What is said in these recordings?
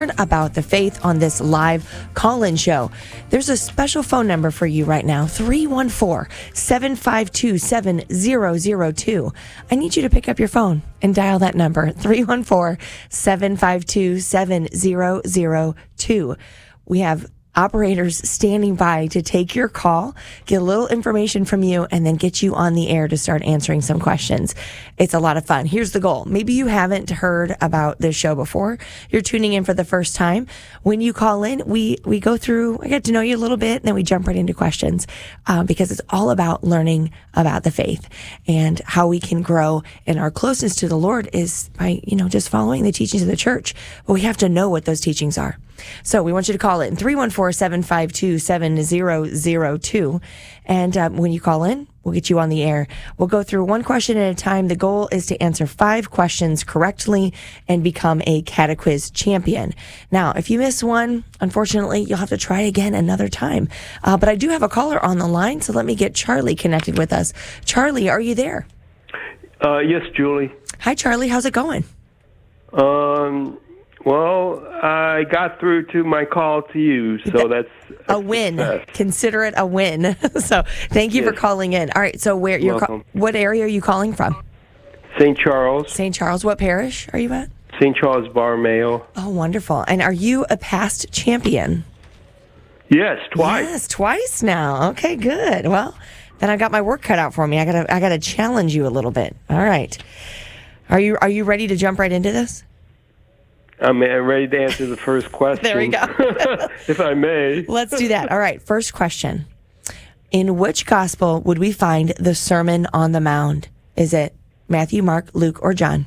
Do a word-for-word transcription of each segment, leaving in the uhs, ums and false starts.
about the faith on this live call-in show. There's a special phone number for you right now, three one four, seven five two, seven zero zero two. I need you to pick up your phone and dial that number, three one four, seven five two, seven zero zero two. We have operators standing by to take your call, get a little information from you, and then get you on the air to start answering some questions. It's a lot of fun. Here's the goal. Maybe you haven't heard about this show before. You're tuning in for the first time. When you call in, we, we go through, I get to know you a little bit, and then we jump right into questions uh, because it's all about learning about the faith and how we can grow. And our closeness to the Lord is by, you know, just following the teachings of the church. But we have to know what those teachings are. So we want you to call in three one four, seven five two, seven zero zero two. And um, when you call in, we'll get you on the air. We'll go through one question at a time. The goal is to answer five questions correctly and become a catequiz champion. Now, if you miss one, unfortunately, you'll have to try again another time. Uh, but I do have a caller on the line, so let me get Charlie connected with us. Charlie, are you there? Uh, yes, Julie. Hi, Charlie. How's it going? Um... Well, I got through to my call to you, so that's a, a win. Success. Consider it a win. So, thank you yes. for calling in. All right. So, where you're ca- what area are you calling from? Saint Charles. Saint Charles. What parish are you at? Saint Charles Borromeo. Oh, wonderful. And are you a past champion? Yes, twice. Yes, twice now. Okay, good. Well, then I got my work cut out for me. I gotta, I gotta challenge you a little bit. All right. Are you, are you ready to jump right into this? I'm ready to answer the first question. There we go. If I may. Let's do that. All right. First question. In which gospel would we find the Sermon on the Mount? Is it Matthew, Mark, Luke, or John?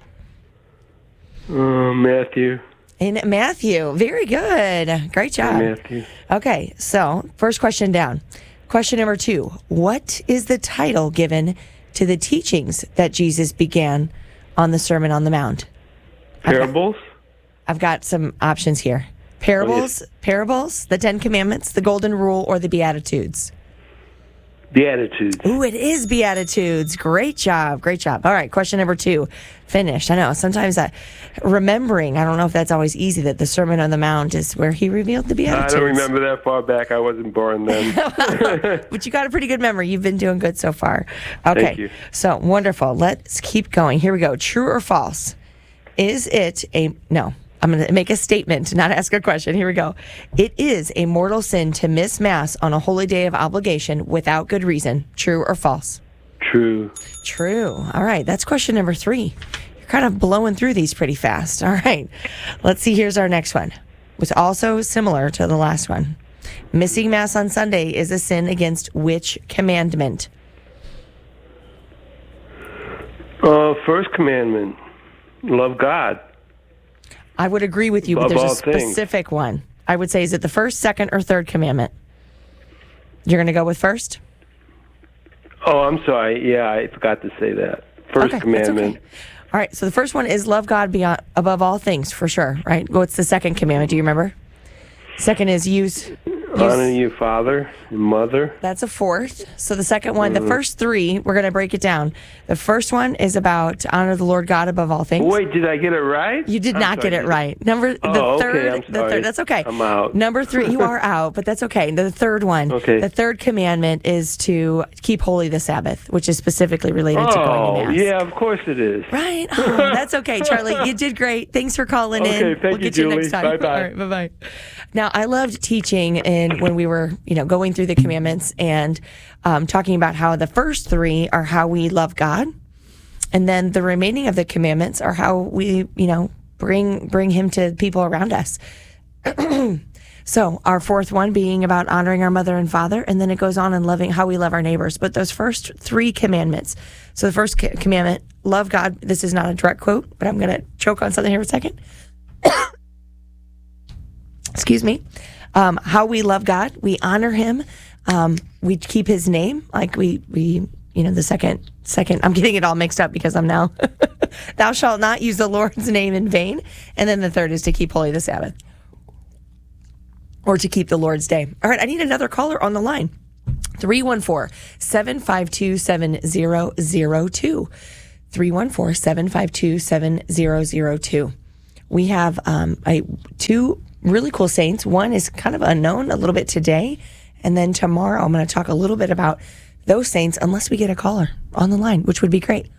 Uh, Matthew. In Matthew. Very good. Great job. Matthew. Okay. So, first question down. Question number two. What is the title given to the teachings that Jesus began on the Sermon on the Mount? Parables? I've got some options here. Parables, oh, yes. parables, the Ten Commandments, the Golden Rule, or the Beatitudes? Beatitudes. Ooh, it is Beatitudes. Great job. Great job. All right, question number two. Finished. I know, sometimes I, remembering, I don't know if that's always easy, that the Sermon on the Mount is where he revealed the Beatitudes. I don't remember that far back. I wasn't born then. But you got a pretty good memory. You've been doing good so far. Okay. Thank you. So, wonderful. Let's keep going. Here we go. True or false? Is it a, no, I'm going to make a statement, not ask a question. Here we go. It is a mortal sin to miss Mass on a holy day of obligation without good reason. True or false? True. True. All right. That's question number three. You're kind of blowing through these pretty fast. All right. Let's see. Here's our next one. It's also similar to the last one. Missing Mass on Sunday is a sin against which commandment? Uh, first commandment. Love God. I would agree with you, but Above there's a specific things. one. I would say, is it the first, second, or third commandment? You're going to go with first? Oh, I'm sorry. Yeah, I forgot to say that. First okay, commandment. That's okay. All right, so the first one is love God beyond above all things, for sure, right? What's the second commandment? Do you remember? Second is use... Honor your father and mother. That's a fourth. So the second one, mm-hmm. the first three, we're going to break it down. The first one is about to honor the Lord God above all things. Wait, did I get it right? You did I'm not sorry. get it right. Number oh, the okay, third, I'm the sorry. third. That's okay. I'm out. Number three, you are out, but that's okay. The third one, okay. the third commandment is to keep holy the Sabbath, which is specifically related oh, to going to Mass. Yeah, of course it is. Right? Oh, that's okay, Charlie. You did great. Thanks for calling okay, in. Thank we'll you, get Julie. you next time. Bye-bye. All right, bye-bye. Now, I loved teaching and when we were, you know, going through the commandments and um, talking about how the first three are how we love God, and then the remaining of the commandments are how we, you know, bring bring Him to people around us. So our fourth one being about honoring our mother and father, and then it goes on and loving how we love our neighbors. But those first three commandments. So the first commandment, love God. This is not a direct quote, but I'm going to choke on something here for a second. Excuse me. Um, how we love God, we honor Him. Um, we keep His name, like we we you know the second second. I'm getting it all mixed up because I'm now. Thou shalt not use the Lord's name in vain, and then the third is to keep holy the Sabbath. Or to keep the Lord's Day. All right, I need another caller on the line. three one four, seven five two, seven zero zero two. three one four, seven five two, seven zero zero two. We have um, I, two really cool saints. One is kind of unknown a little bit today, and then tomorrow I'm going to talk a little bit about those saints, unless we get a caller on the line, which would be great.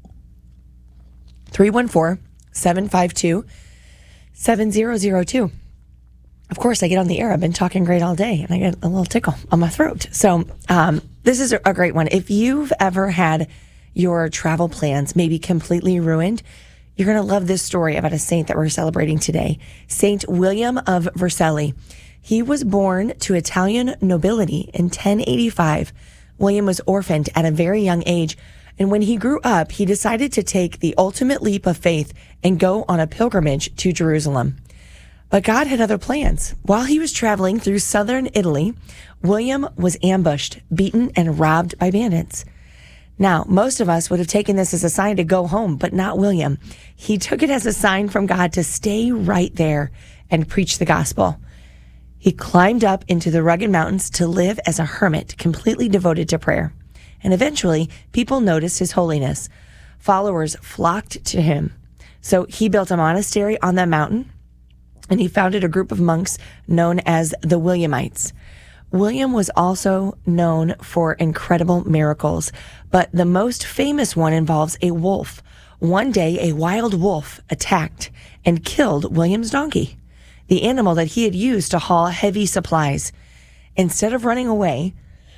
three one four, seven five two, seven zero zero two. Of course, I get on the air. I've been talking great all day, and I get a little tickle on my throat. So um, this is a great one. If you've ever had your travel plans maybe completely ruined, you're going to love this story about a saint that we're celebrating today, Saint William of Vercelli. He was born to Italian nobility in ten eighty-five. William was orphaned at a very young age, and when he grew up, he decided to take the ultimate leap of faith and go on a pilgrimage to Jerusalem. But God had other plans. While he was traveling through southern Italy, William was ambushed, beaten, and robbed by bandits. Now, most of us would have taken this as a sign to go home, but not William. He took it as a sign from God to stay right there and preach the gospel. He climbed up into the rugged mountains to live as a hermit, completely devoted to prayer. And eventually, people noticed his holiness. Followers flocked to him. So he built a monastery on that mountain, and he founded a group of monks known as the Williamites. William was also known for incredible miracles, but the most famous one involves a wolf. One day, a wild wolf attacked and killed William's donkey, the animal that he had used to haul heavy supplies. Instead of running away,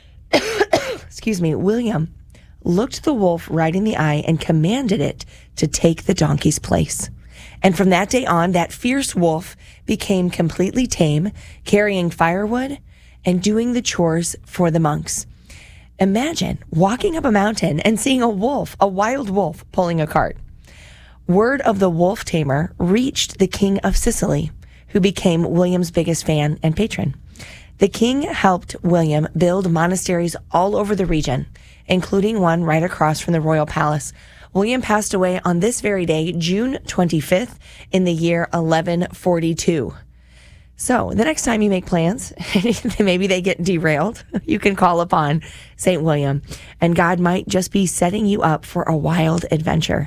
excuse me, William looked the wolf right in the eye and commanded it to take the donkey's place. And from that day on, that fierce wolf became completely tame, carrying firewood and doing the chores for the monks. Imagine walking up a mountain and seeing a wolf, a wild wolf, pulling a cart. Word of the wolf tamer reached the king of Sicily, who became William's biggest fan and patron. The king helped William build monasteries all over the region, including one right across from the royal palace. William passed away on this very day, June twenty-fifth, in the year eleven forty-two. So the next time you make plans, maybe they get derailed, you can call upon Saint William, and God might just be setting you up for a wild adventure.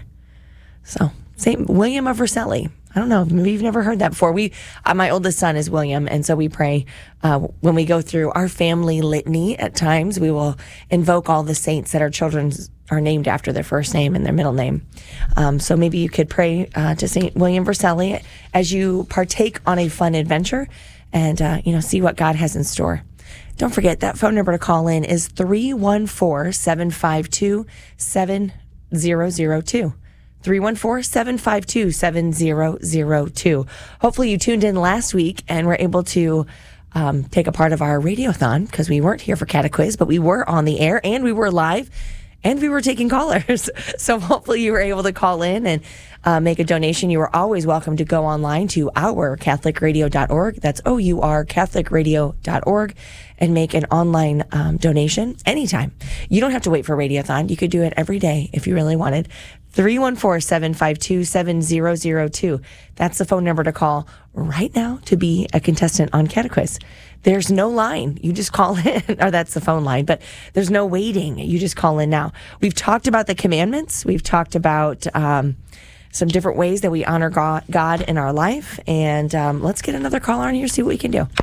So Saint William of Vercelli. I don't know, maybe you've never heard that before. We, uh, my oldest son is William, and so we pray uh, when we go through our family litany. At times, we will invoke all the saints that our children are named after, their first name and their middle name. Um, so maybe you could pray uh, to Saint William Vercelli as you partake on a fun adventure, and uh, you know, see what God has in store. Don't forget that phone number to call in is three one four, seven five two, seven zero zero two. three one four, seven five two, seven zero zero two. Hopefully you tuned in last week and were able to um, take a part of our radiothon, because we weren't here for Catequiz, but we were on the air and we were live and we were taking callers. So hopefully you were able to call in and uh, make a donation. You are always welcome to go online to our catholic radio dot org. That's O U R catholic radio dot org, and make an online um, donation anytime. You don't have to wait for Radiothon. You could do it every day if you really wanted. three one four, seven five two, seven zero zero two. That's the phone number to call right now to be a contestant on Catequiz. There's no line. You just call in, or that's the phone line, but there's no waiting. You just call in now. We've talked about the commandments. We've talked about um, some different ways that we honor God, God in our life. And um, let's get another caller on here, see what we can do.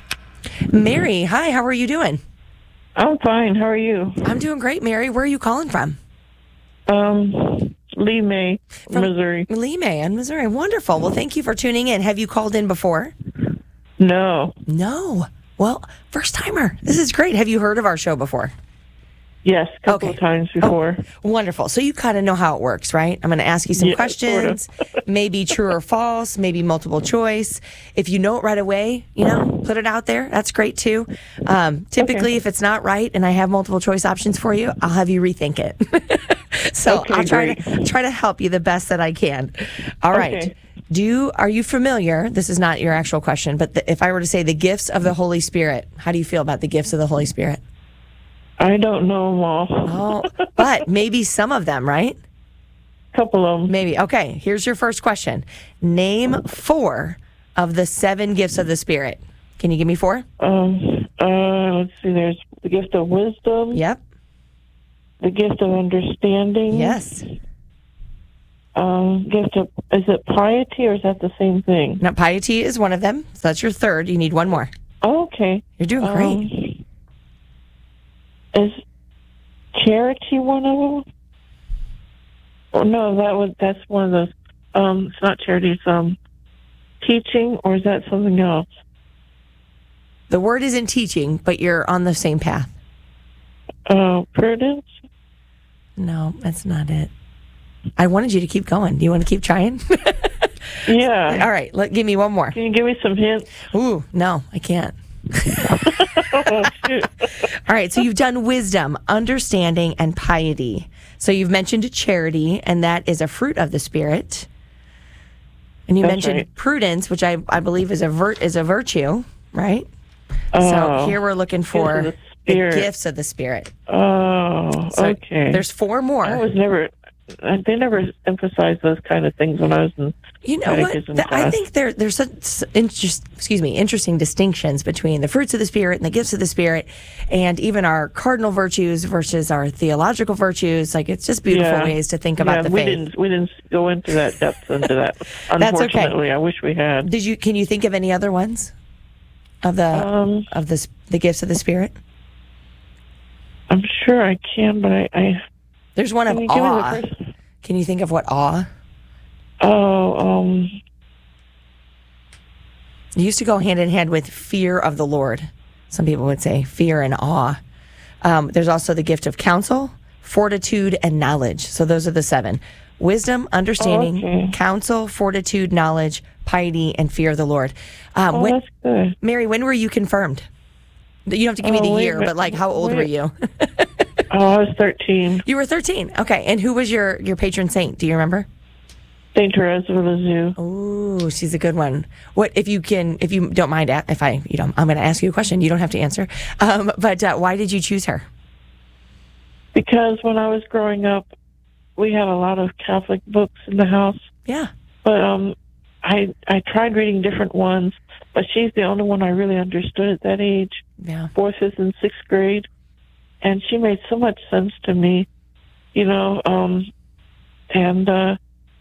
Mary, hi, how are you doing? I'm fine. How are you? I'm doing great, Mary. Where are you calling from? Um, Lee May, From Missouri. Lee May in Missouri. Wonderful. Well, thank you for tuning in. Have you called in before? No. No. Well, first timer. This is great. Have you heard of our show before? Yes, a couple Okay. of times before. Oh, wonderful. So you kind of know how it works, right? I'm going to ask you some Yeah, questions, maybe true or false, maybe multiple choice. If you know it right away, you know, put it out there. That's great too. Um, typically, Okay. if it's not right and I have multiple choice options for you, I'll have you rethink it. So Okay, I'll try great. to try to help you the best that I can. All right. Okay. Do you, are you familiar? This is not your actual question, but the, if I were to say the gifts of the Holy Spirit, how do you feel about the gifts of the Holy Spirit? I don't know them all. Oh, but maybe some of them, right? couple of them. Maybe. Okay, here's your first question. Name four of the seven gifts of the Spirit. Can you give me four? Um, uh, let's see. There's the gift of wisdom. Yep. The gift of understanding. Yes. um, gift of, is it piety or is that the same thing? Now, piety is one of them. So that's your third. You need one more. Oh, okay. You're doing great. Um, is charity one of them? Oh, no, that was that's one of those. Um, it's not charity. It's um, teaching, or is that something else? The word isn't teaching, but you're on the same path. Uh, prudence. No, that's not it. I wanted you to keep going. Do you want to keep trying? Yeah. All right. Let give me one more. Can you give me some hints? Ooh, no, I can't. Oh, shoot. All right. So you've done wisdom, understanding, and piety. So you've mentioned charity, and that is a fruit of the Spirit. And you That's mentioned right. prudence, which I, I believe is a vir- is a virtue, right? Oh, So here we're looking for the the Spirit. gifts of the Spirit. Oh, So okay. There's four more. I was never. uh, They never emphasized those kind of things when I was in. You know what? catechism Th- I class. think there there's such interest, excuse me, interesting distinctions between the fruits of the Spirit and the gifts of the Spirit, and even our cardinal virtues versus our theological virtues. Like it's just beautiful Yeah. ways to think about yeah, the we faith. didn't. We didn't go into that depth into that. That's okay. Unfortunately, I wish we had. Did you? Can you think of any other ones of the Um, of the s- the gifts of the Spirit? I'm sure I can, but I. I There's one of can you give me the awe. first? Can you think of what awe? Oh, um, It used to go hand in hand with fear of the Lord. Some people would say fear and awe. Um, there's also the gift of counsel, fortitude, and knowledge. So those are the seven: wisdom, understanding, okay. counsel, fortitude, knowledge, piety, and fear of the Lord. Um, oh, when, that's good. Mary, when were you confirmed? You don't have to give me Oh, the wait a year, minute. but like, how old Wait. were you? Oh, I was thirteen. You were thirteen. Okay, and who was your your patron saint? Do you remember? Saint Teresa of Lisieux. Ooh, she's a good one. What if you can, if you don't mind, a- if I, you know, I'm going to ask you a question. You don't have to answer. Um, but uh, why did you choose her? Because when I was growing up, we had a lot of Catholic books in the house. Yeah. But um, I I tried reading different ones, but she's the only one I really understood at that age, Yeah. fourth, fifth, and sixth grade, and she made so much sense to me, you know. Um, and uh,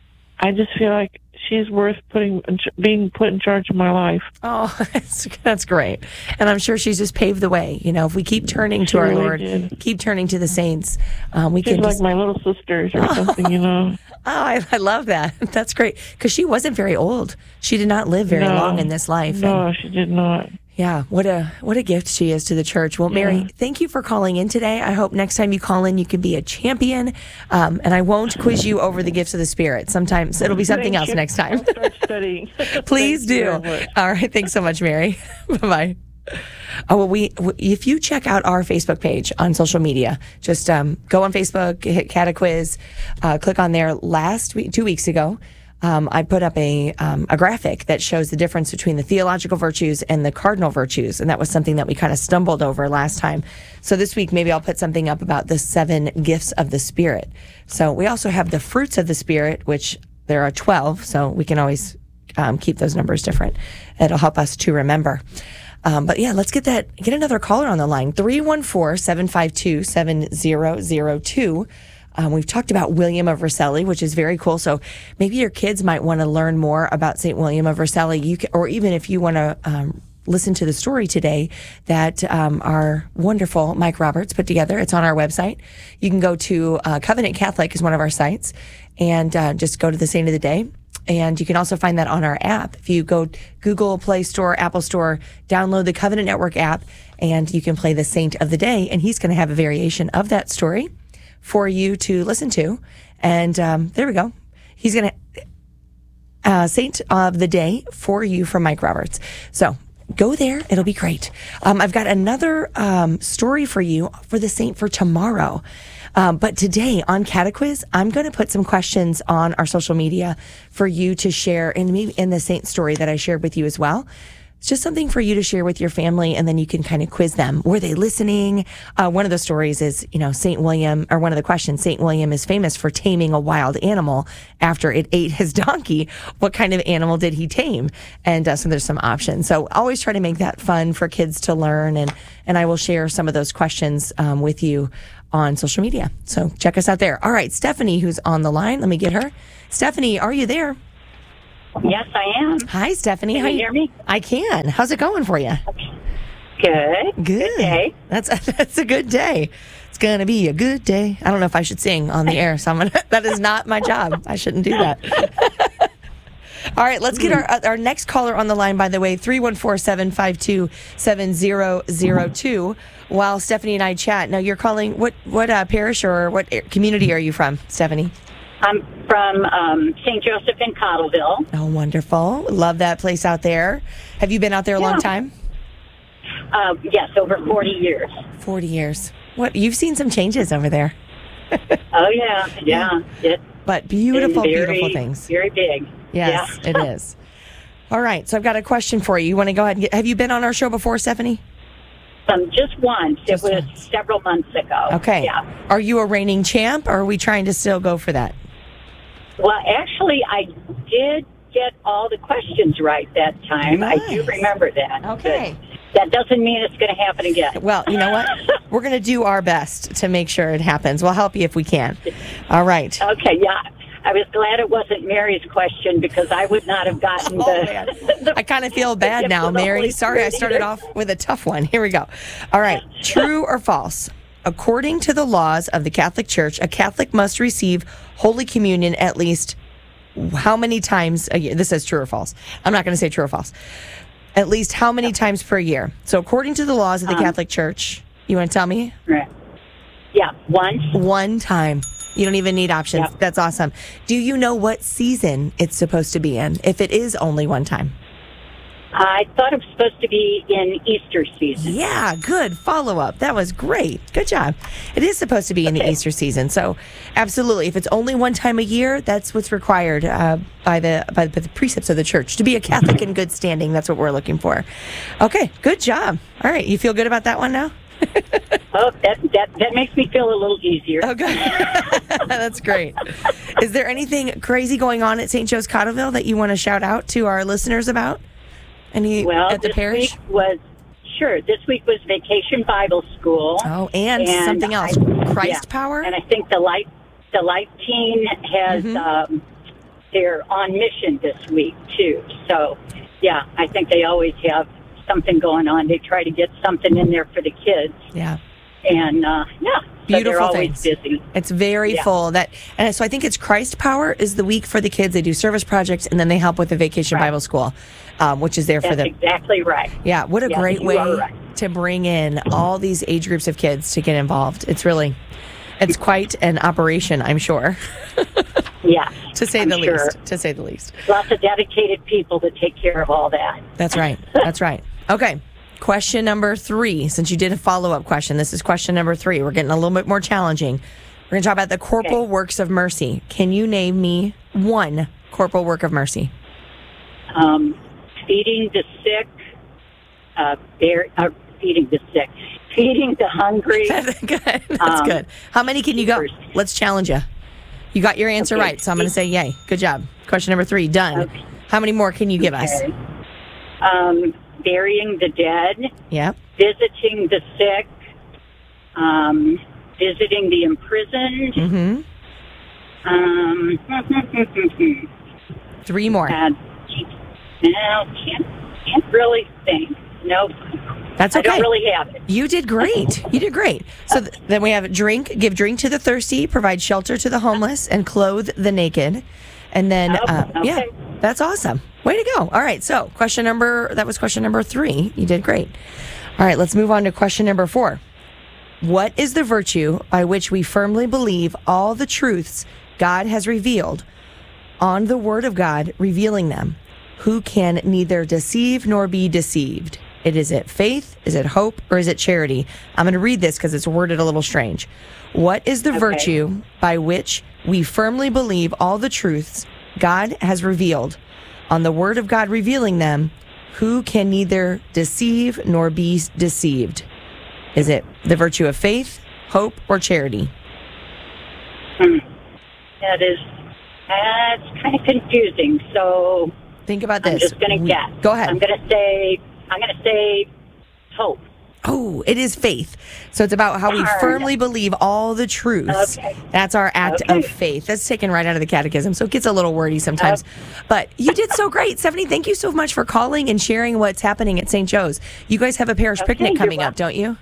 I just feel like she's worth putting being put in charge of my life. Oh, that's, that's great. And I'm sure she's just paved the way. You know, if we keep turning to She our really Lord, did. keep turning to the saints, um, we She's can like just, my little sisters or something, you know. oh, I, I love that. That's great. Because she wasn't very old. She did not live very No. long in this life. No, And she did not. yeah, what a what a gift she is to the church. Well, Mary, Yeah. thank you for calling in today. I hope next time you call in, you can be a champion. Um, and I won't quiz you over the gifts of the Spirit. Sometimes it'll be something Thank else you. next time. I'll start studying. Please Thank you do. very much. All right. Thanks so much, Mary. Bye bye. Oh, well, we, w- if you check out our Facebook page on social media, just um, go on Facebook, hit Catequiz, uh, click on there. Last week, two weeks ago, um, I put up a, um, a graphic that shows the difference between the theological virtues and the cardinal virtues. And that was something that we kind of stumbled over last time. So this week, maybe I'll put something up about the seven gifts of the Spirit. So we also have the fruits of the Spirit, which there are twelve. So we can always um, keep those numbers different. It'll help us to remember. Um, but yeah, let's get that, get another caller on the line. three one four, seven five two, seven zero zero two. Um, we've talked about William of Vercelli, which is very cool. So maybe your kids might want to learn more about Saint William of Vercelli. You can, or even if you want to um, listen to the story today that um, our wonderful Mike Roberts put together. It's on our website. You can go to uh, Covenant Catholic is one of our sites, and uh, just go to the Saint of the Day. And you can also find that on our app. If you go Google Play Store, Apple Store, download the Covenant Network app, and you can play the Saint of the Day. And he's going to have a variation of that story for you to listen to. And um, there we go. He's going to, uh, Saint of the Day for you from Mike Roberts. So go there. It'll be great. Um, I've got another um, story for you for the Saint for tomorrow. Um, but today on Catequiz, I'm going to put some questions on our social media for you to share in me in the Saint story that I shared with you as well. It's just something for you to share with your family, and then you can kind of quiz them. Were they listening? Uh, one of the stories is, you know, Saint William, or one of the questions, Saint William is famous for taming a wild animal after it ate his donkey. What kind of animal did he tame? And uh, so there's some options. So always try to make that fun for kids to learn, and, and I will share some of those questions um, with you on social media. So check us out there. All right, Stephanie, who's on the line. Let me get her. Stephanie, are you there? Yes, I am. Hi, Stephanie. Can How you hear me? I can. How's it going for you? Good. Good. Good day. That's that's a good day. It's gonna be a good day. I don't know if I should sing on the air, so I'm gonna, that is not my job. I shouldn't do that. All right, let's get our our next caller on the line. By the way, three one four, seven five two, seven zero zero two. While Stephanie and I chat. Now, you're calling what what uh, parish or what community are you from, Stephanie? I'm from um, Saint Joseph in Cottleville. Oh, wonderful. Love that place out there. Have you been out there a long Yeah. time? Uh, yes, over forty years. forty years. What, you've seen some changes over there. Oh, yeah. Yeah. It's But beautiful, been very, beautiful things. Very big. Yes, Yeah. it is. All right, so I've got a question for you. You want to go ahead and get, have you been on our show before, Stephanie? Um, just once. Just it was once. several months ago. Okay. Yeah. Are you a reigning champ, or are we trying to still go for that? Well, actually, I did get all the questions right that time. I do Nice. remember that. Okay. But that doesn't mean it's going to happen again. Well, you know what? We're going to do our best to make sure it happens. We'll help you if we can. All right. Okay, yeah. I was glad it wasn't Mary's question because I would not have gotten Oh, the... man. the I kind of feel bad gift now, of the Mary. Holy Sorry, I Spirit started either. off with a tough one. Here we go. All right. True or false? According to the laws of the Catholic Church, a Catholic must receive Holy Communion at least how many times a year? This says true or false. I'm not going to say true or false. At least how many times per year? So according to the laws of the Um, Catholic Church, you want to tell me? Right. Yeah, once. One time. You don't even need options. Yep. That's awesome. Do you know what season it's supposed to be in if it is only one time? I thought it was supposed to be in Easter season. Yeah, good follow up. That was great. Good job. It is supposed to be in the Okay. Easter season, so absolutely. If it's only one time a year, that's what's required uh, by the by the precepts of the church to be a Catholic in good standing. That's what we're looking for. Okay, good job. All right, you feel good about that one now? Oh, that, that, that makes me feel a little easier. Okay, that's great. Is there anything crazy going on at Saint Joe's Cottleville that you want to shout out to our listeners about? Any Well, at the this parish? week was, sure, this week was Vacation Bible School. Oh, and, And something else. I- Christ yeah. Power? And I think the Light, the Light Team has, Mhm. um, they're on mission this week, too. So, yeah, I think they always have something going on. They try to get something in there for the kids. Yeah. And, uh, yeah, so Beautiful they're always things. busy. It's very Yeah. full. That and so I think it's Christ Power is the week for the kids. They do service projects and then they help with the Vacation Right. Bible School, um, which is there for That's them. exactly right. Yeah, what a Yeah, great you way are right. to bring in all these age groups of kids to get involved. It's really, it's quite an operation, I'm sure, Yeah. to say I'm the sure. least. To say the least. Lots of dedicated people to take care of all that. That's right. That's right. Okay. Question number three. Since you did a follow up question, this is question number three. We're getting a little bit more challenging. We're going to talk about the corporal Okay. works of mercy. Can you name me one corporal work of mercy? Um, feeding the sick, uh, bear, uh, feeding the sick, feeding the hungry. That's good. That's Um, good. How many can you go? first. Let's challenge you. You got your answer Okay. right, so I'm going to say yay. Good job. Question number three, done. Okay. How many more can you give us? Okay. Um, burying the dead, Yep. visiting the sick, um, visiting the imprisoned. Mm-hmm. Um, Three more. and, no, can't can't really think. Nope. That's I okay. don't really have it. You did great. You did great. So th- then we have drink, give drink to the thirsty, provide shelter to the homeless, and clothe the naked. And then, Oh, uh, yeah, okay. that's awesome. Way to go. All right. So question number, that was question number three. You did great. All right. Let's move on to question number four. What is the virtue by which we firmly believe all the truths God has revealed on the Word of God, revealing them? Who can neither deceive nor be deceived? It is it faith, is it hope, or is it charity? I'm going to read this because it's worded a little strange. What is the Okay. virtue by which we firmly believe all the truths God has revealed on the Word of God, revealing them? who can neither deceive nor be deceived? Is it the virtue of faith, hope, or charity? Hmm. That is, that's kind of confusing. So think about this. I'm just going to guess. Go ahead. I'm going to say, I'm going to say hope. Oh, it is faith. So it's about how we Darn. firmly believe all the truths. Okay. That's our act Okay. of faith. That's taken right out of the catechism. So it gets a little wordy sometimes. Okay. But you did so great. Stephanie, thank you so much for calling and sharing what's happening at Saint Joe's. You guys have a parish Okay, picnic you're coming up, welcome. don't you?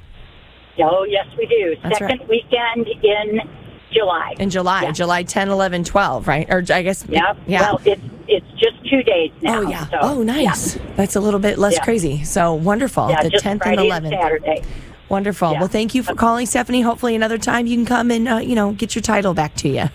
Oh, yes, we do. That's Second right. weekend in July. In July, Yeah. July tenth, eleven, twelve, right? Or I guess, Yeah. yeah. Well, it's it's just two days now. oh, yeah. So, oh, nice. Yeah. That's a little bit less Yeah. crazy. So wonderful. Yeah, the just tenth Friday and eleventh. Saturday. Wonderful. Yeah. Well, thank you for calling, Stephanie. Hopefully another time you can come and, uh, you know, get your title back to you.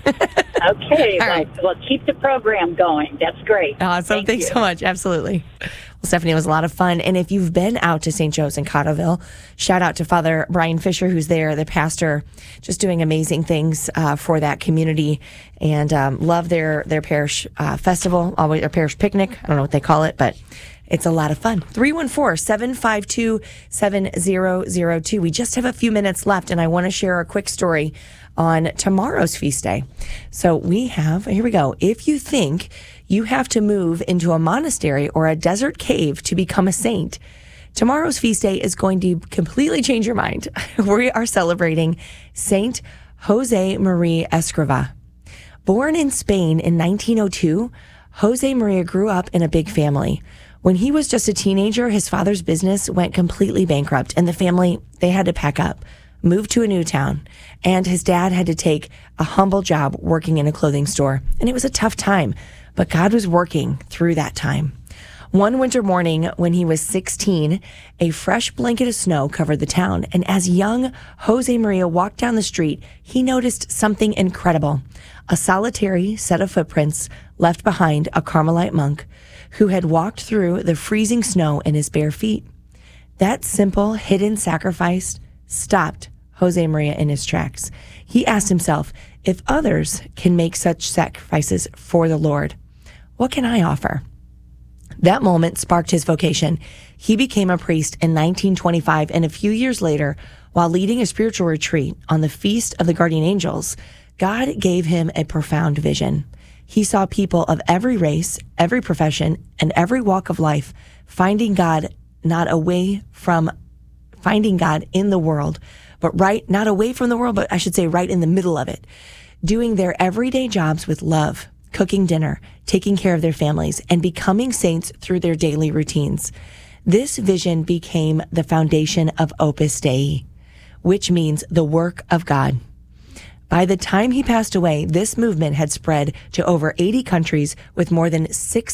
Okay. All well, right. well, keep the program going. That's great. Awesome. Thank Thanks you. so much. Absolutely. Well, Stephanie, it was a lot of fun. And if you've been out to Saint Joe's in Cotterville, shout out to Father Brian Fisher, who's there, the pastor, just doing amazing things uh, for that community. And um, love their, their parish uh, festival, always their parish picnic. I don't know what they call it, but it's a lot of fun. three one four, seven five two, seven zero zero two. We just have a few minutes left, and I want to share a quick story on tomorrow's feast day. So we have, here we go. If you think you have to move into a monastery or a desert cave to become a saint, tomorrow's feast day is going to completely change your mind. We are celebrating Saint Jose Maria Escriva. Born in Spain in nineteen oh two, Jose Maria grew up in a big family. When he was just a teenager, his father's business went completely bankrupt, and the family, they had to pack up, move to a new town, and his dad had to take a humble job working in a clothing store. And it was a tough time, but God was working through that time. One winter morning when he was sixteen, a fresh blanket of snow covered the town, and as young Jose Maria walked down the street, he noticed something incredible. A solitary set of footprints left behind a Carmelite monk who had walked through the freezing snow in his bare feet. That simple, hidden sacrifice stopped Jose Maria in his tracks. He asked himself, if others can make such sacrifices for the Lord, what can I offer? That moment sparked his vocation. He became a priest in nineteen twenty-five, and a few years later, while leading a spiritual retreat on the Feast of the Guardian Angels, God gave him a profound vision. He saw people of every race, every profession, and every walk of life finding God not away from, finding God in the world, but right, not away from the world, but I should say right in the middle of it, doing their everyday jobs with love, cooking dinner, taking care of their families, and becoming saints through their daily routines. This vision became the foundation of Opus Dei, which means the work of God. By the time he passed away, this movement had spread to over eighty countries with more than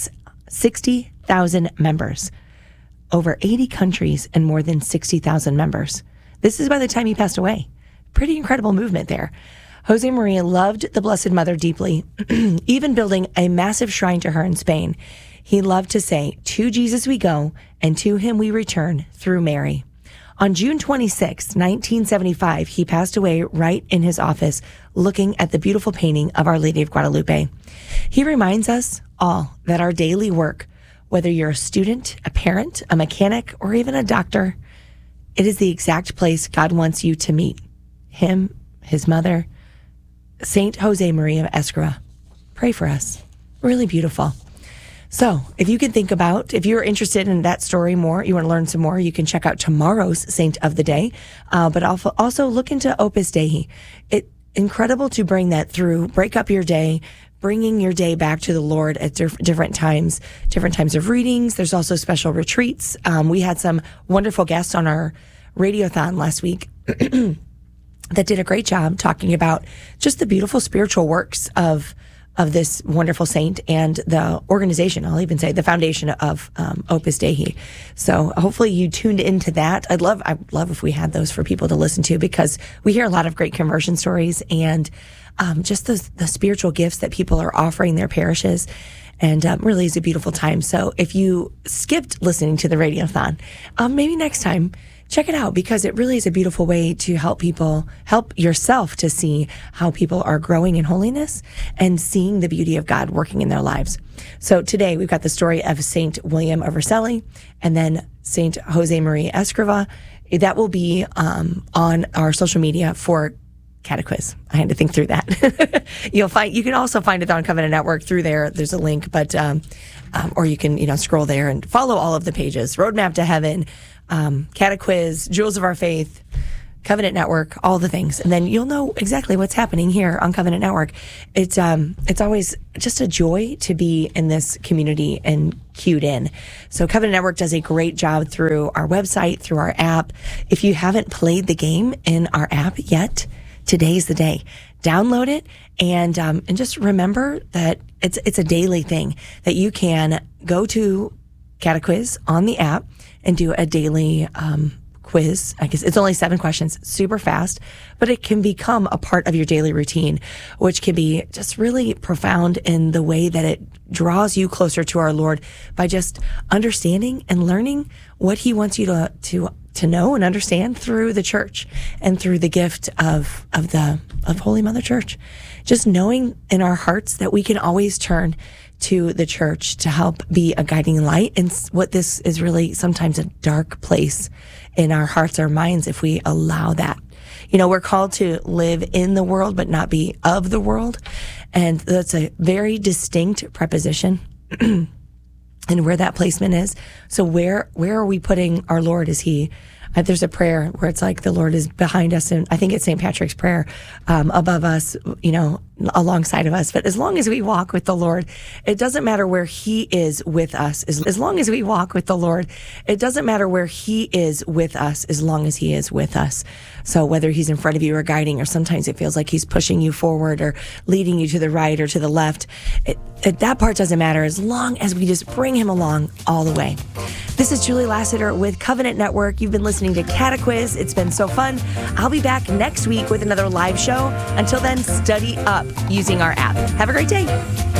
sixty thousand members. Over eighty countries and more than sixty thousand members. This is by the time he passed away. Pretty incredible movement there. Jose Maria loved the Blessed Mother deeply, even building a massive shrine to her in Spain. He loved to say, to Jesus we go, and to him we return through Mary. On June twenty-sixth, nineteen seventy-five, he passed away right in his office, looking at the beautiful painting of Our Lady of Guadalupe. He reminds us all that our daily work, whether you're a student, a parent, a mechanic, or even a doctor, it is the exact place God wants you to meet him, his mother, Saint Jose Maria Escriva. Pray for us. Really beautiful. So if you can think about, if you're interested in that story more, you want to learn some more, you can check out tomorrow's Saint of the Day, uh, but also, also look into Opus Dei. It's incredible to bring that through, break up your day, bringing your day back to the Lord at diff- different times, different times of readings. There's also special retreats. Um, we had some wonderful guests on our radiothon last week that did a great job talking about just the beautiful spiritual works of of this wonderful saint and the organization, I'll even say the foundation of um, Opus Dei. So hopefully you tuned into that. I'd love, I'd love if we had those for people to listen to, because we hear a lot of great conversion stories and um, just the, the spiritual gifts that people are offering their parishes. and um, really is a beautiful time. So if you skipped listening to the Radiothon, um, maybe next time, check it out, because it really is a beautiful way to help people, help yourself to see how people are growing in holiness and seeing the beauty of God working in their lives. So today we've got the story of Saint William of Vercelli and then Saint Jose Maria Escriva. That will be um, on our social media for Catequiz. I had to think through that. You'll find, you can also find it on Covenant Network through there. There's a link, but, um, um, or you can, you know, scroll there and follow all of the pages, Roadmap to Heaven, um, Catequiz, Jewels of Our Faith, Covenant Network, all the things. And then you'll know exactly what's happening here on Covenant Network. It's, um, it's always just a joy to be in this community and cued in. So Covenant Network does a great job through our website, through our app. If you haven't played the game in our app yet, today's the day. Download it and um, and just remember that it's it's a daily thing that you can go to Catequiz on the app and do a daily um, quiz. I guess it's only seven questions, super fast, but it can become a part of your daily routine, which can be just really profound in the way that it draws you closer to our Lord by just understanding and learning what He wants you to to to know and understand through the church and through the gift of of the of Holy Mother Church. Just knowing in our hearts that we can always turn to the church to help be a guiding light in what this is really sometimes a dark place in our hearts, our minds, if we allow that. You know, we're called to live in the world, but not be of the world. And that's a very distinct preposition. And where that placement is. So where where are we putting our Lord? Is He? Uh, there's a prayer where it's like the Lord is behind us, and I think it's Saint Patrick's prayer, um, above us, you know, alongside of us. But as long as we walk with the Lord, it doesn't matter where He is with us. As, as long as we walk with the Lord, it doesn't matter where He is with us, as long as He is with us. So whether He's in front of you or guiding, or sometimes it feels like He's pushing you forward or leading you to the right or to the left, it, it, that part doesn't matter as long as we just bring Him along all the way. This is Julie Lassiter with Covenant Network. You've been listening to Catequiz. It's been so fun. I'll be back next week with another live show. Until then, study up using our app. Have a great day.